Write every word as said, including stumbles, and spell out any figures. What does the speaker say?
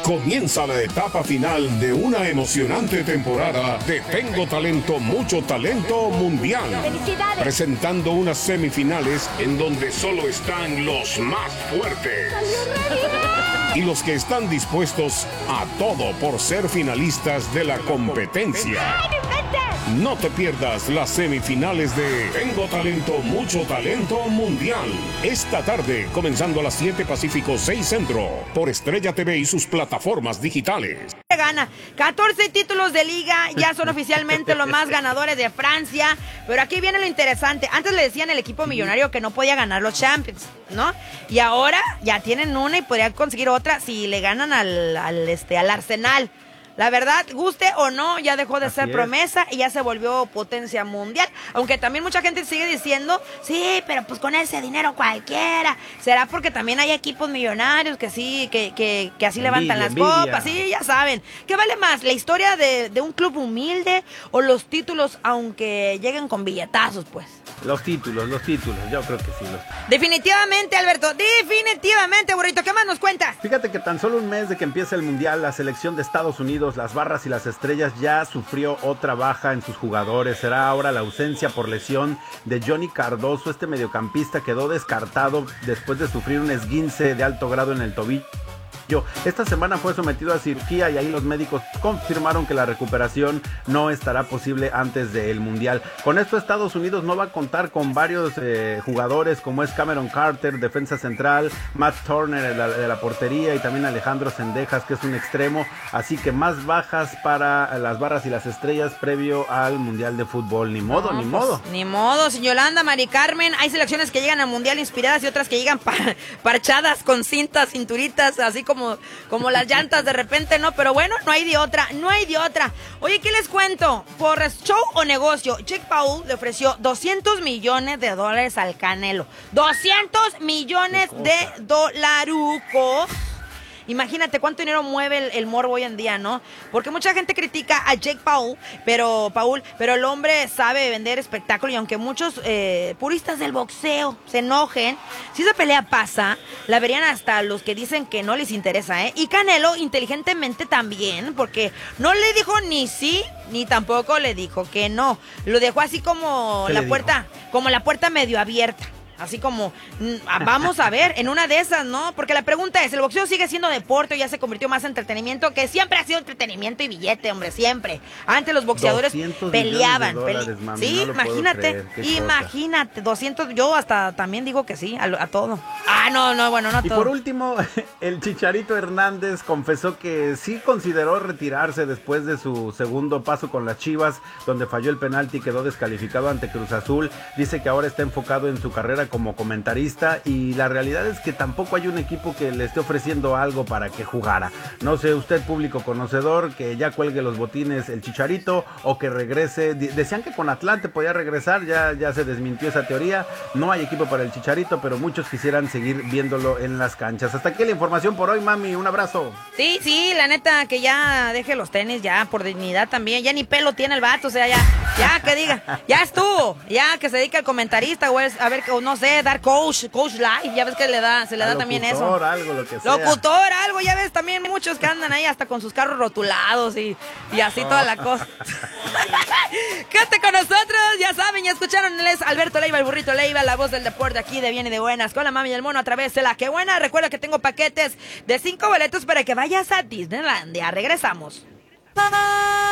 Comienza la etapa final de una emocionante temporada de Tengo Talento, Mucho Talento Mundial. ¡Felicidades! Presentando unas semifinales en donde solo están los más fuertes. Y los que están dispuestos a todo por ser finalistas de la competencia. No te pierdas las semifinales de Tengo Talento, Mucho Talento Mundial. Esta tarde, comenzando a las siete Pacífico, seis Centro, por Estrella T V y sus plataformas digitales. Gana catorce títulos de liga, ya son oficialmente los más ganadores de Francia. Pero aquí viene lo interesante. Antes le decían el equipo millonario que no podía ganar los Champions, ¿no? Y ahora ya tienen una y podrían conseguir otra si le ganan al, al, este, al Arsenal. La verdad, guste o no, ya dejó de Así ser es. promesa y ya se volvió potencia mundial. Aunque también mucha gente sigue diciendo, sí, pero pues con ese dinero cualquiera. ¿Será porque también hay equipos millonarios que sí, que, que, que así envidia, levantan las envidia. copas? Sí, ya saben. ¿Qué vale más, la historia de, de un club humilde o los títulos, aunque lleguen con billetazos, pues? Los títulos, los títulos, yo creo que sí. Los... Definitivamente, Alberto, definitivamente, burrito. ¿Qué más nos cuentas? Fíjate que tan solo un mes de que empieza el Mundial, la selección de Estados Unidos, las Barras y las Estrellas, ya sufrió otra baja en sus jugadores. Será ahora la ausencia por lesión de Johnny Cardoso. Este mediocampista quedó descartado después de sufrir un esguince de alto grado en el tobillo. Esta semana fue sometido a cirugía y ahí los médicos confirmaron que la recuperación no estará posible antes del Mundial. Con esto Estados Unidos no va a contar con varios eh, jugadores como es Cameron Carter, defensa central, Matt Turner de la, de la portería y también Alejandro Zendejas, que es un extremo. Así que más bajas para las Barras y las Estrellas previo al Mundial de Fútbol. Ni modo, no, ni pues, modo. Ni modo, sin Yolanda, Mari Carmen. Hay selecciones que llegan al Mundial inspiradas y otras que llegan par parchadas con cintas, cinturitas, así como Como, como las llantas de repente, ¿no? Pero bueno, no hay de otra, no hay de otra. Oye, ¿qué les cuento? Por show o negocio, Jake Paul le ofreció doscientos millones de dólares al Canelo. doscientos millones de dolarucos. Imagínate cuánto dinero mueve el, el morbo hoy en día, ¿no? Porque mucha gente critica a Jake Paul, pero Paul, pero el hombre sabe vender espectáculo y aunque muchos eh, puristas del boxeo se enojen, si esa pelea pasa, la verían hasta los que dicen que no les interesa, ¿eh? Y Canelo inteligentemente también, porque no le dijo ni sí, ni tampoco le dijo que no. Lo dejó así como la puerta, como la puerta medio abierta. Así como, vamos a ver, en una de esas, ¿no? Porque la pregunta es, ¿el boxeo sigue siendo deporte o ya se convirtió más en entretenimiento? Que siempre ha sido entretenimiento y billete, hombre, siempre. Antes los boxeadores peleaban. Dólares, pele mami, sí, no imagínate, imagínate, doscientos, yo hasta también digo que sí, a, a todo. Ah, no, no, bueno, no a y todo. Y por último, el Chicharito Hernández confesó que sí consideró retirarse después de su segundo paso con las Chivas, donde falló el penalti y quedó descalificado ante Cruz Azul. Dice que ahora está enfocado en su carrera como comentarista y la realidad es que tampoco hay un equipo que le esté ofreciendo algo para que jugara. No sé, usted público conocedor, que ya cuelgue los botines el Chicharito o que regrese. Decían que con Atlante podía regresar, ya, ya se desmintió esa teoría. No hay equipo para el Chicharito, pero muchos quisieran seguir viéndolo en las canchas. Hasta aquí la información por hoy, mami, un abrazo. Sí, sí, la neta que ya deje los tenis ya por dignidad también, ya ni pelo tiene el vato, o sea, ya, ya que diga, ya estuvo, ya que se dedique al comentarista o es, a ver, o no sé, dar coach, coach live, ya ves que le da, se le da también eso. Locutor, algo, lo que sea. Locutor, algo, ya ves también muchos que andan ahí hasta con sus carros rotulados y, y así oh. toda la cosa. Quédate con nosotros, ya saben, ya escucharon, él es Alberto Leiva, el burrito Leiva, la voz del deporte aquí de Bien y de Buenas, con la mami y el mono a través de La Que Buena. Recuerda que tengo paquetes de cinco boletos para que vayas a Disneylandia. Regresamos.